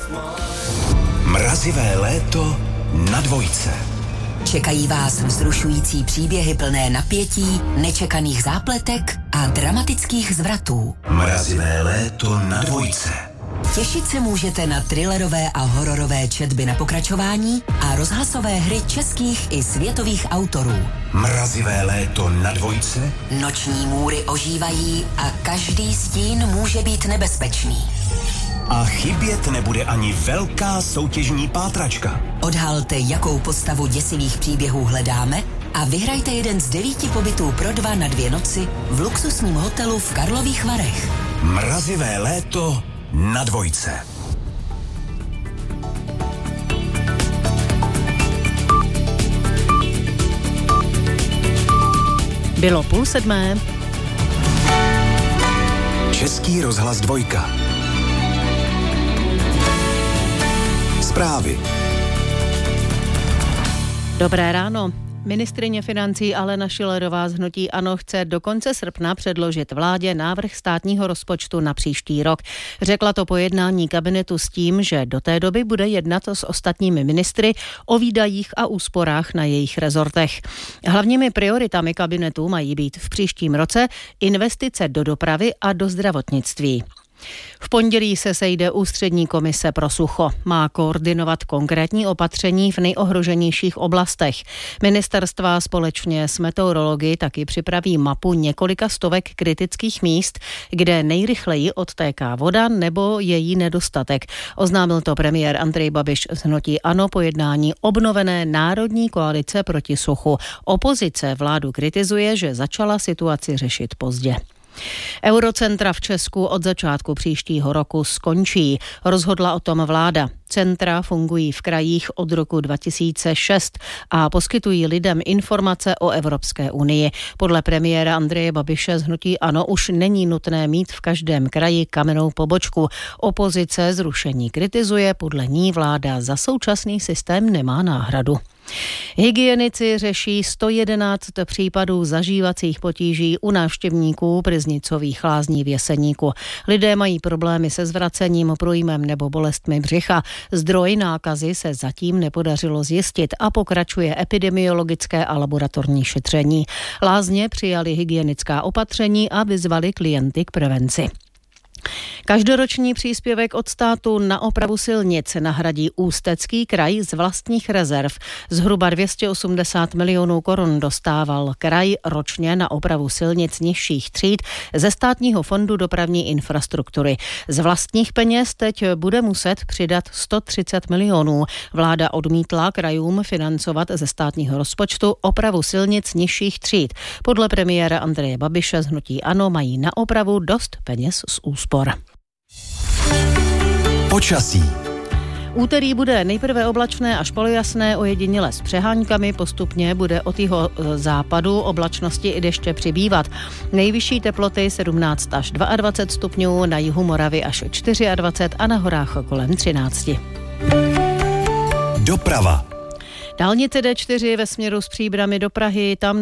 Mrazivé léto na Dvojce. Čekají vás vzrušující příběhy plné napětí, nečekaných zápletek a dramatických zvratů. Mrazivé léto na Dvojce. Těšit se můžete na thrillerové a hororové četby na pokračování a rozhlasové hry českých i světových autorů. Mrazivé léto na Dvojce. Noční můry ožívají a každý stín může být nebezpečný. A chybět nebude ani velká soutěžní pátračka. Odhalte, jakou postavu děsivých příběhů hledáme a vyhrajte jeden z 9 pobytů pro 2 na 2 noci v luxusním hotelu v Karlových Varech. Mrazivé léto na Dvojce. Bylo 6:30. Český rozhlas 2. Zprávy. Dobré ráno. Ministryně financí Alena Schillerová z hnutí ANO chce do konce srpna předložit vládě návrh státního rozpočtu na příští rok. Řekla to po jednání kabinetu s tím, že do té doby bude jednat s ostatními ministry o výdajích a úsporách na jejich rezortech. Hlavními prioritami kabinetu mají být v příštím roce investice do dopravy a do zdravotnictví. V pondělí se sejde ústřední komise pro sucho. Má koordinovat konkrétní opatření v nejohroženějších oblastech. Ministerstva společně s meteorology taky připraví mapu několika stovek kritických míst, kde nejrychleji odtéká voda nebo její nedostatek. Oznámil to premiér Andrej Babiš z hnutí ANO po jednání obnovené národní koalice proti suchu. Opozice vládu kritizuje, že začala situaci řešit pozdě. Eurocentra v Česku od začátku příštího roku skončí. Rozhodla o tom vláda. Centra fungují v krajích od roku 2006 a poskytují lidem informace o Evropské unii. Podle premiéra Andreje Babiše z hnutí ANO už není nutné mít v každém kraji kamennou pobočku. Opozice zrušení kritizuje, podle ní vláda za současný systém nemá náhradu. Hygienici řeší 111 případů zažívacích potíží u návštěvníků Pryznicových lázní v Jeseníku. Lidé mají problémy se zvracením, průjmem nebo bolestmi břicha. Zdroj nákazy se zatím nepodařilo zjistit a pokračuje epidemiologické a laboratorní šetření. Lázně přijali hygienická opatření a vyzvali klienty k prevenci. Každoroční příspěvek od státu na opravu silnic nahradí Ústecký kraj z vlastních rezerv. Zhruba 280 milionů korun dostával kraj ročně na opravu silnic nižších tříd ze státního fondu dopravní infrastruktury. Z vlastních peněz teď bude muset přidat 130 milionů. Vláda odmítla krajům financovat ze státního rozpočtu opravu silnic nižších tříd. Podle premiéra Andreje Babiše z hnutí ANO mají na opravu dost peněz z úspor. Počasí. Úterý bude nejprve oblačné až polojasné, ojediněle s přeháňkami, postupně bude od jeho západu oblačnosti i deště přibývat. Nejvyšší teploty 17 až 22 stupňů, na jihu Moravy až 24 a na horách kolem 13. Doprava. Dálnice D4 ve směru z Příbrami do Prahy, tam